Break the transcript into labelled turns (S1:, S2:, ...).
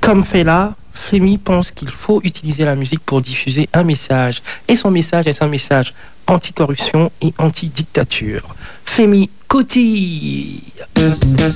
S1: Comme Fela, Femi pense qu'il faut utiliser la musique pour diffuser un message. Et son message est un message anti-corruption et anti-dictature. Femi Kuti.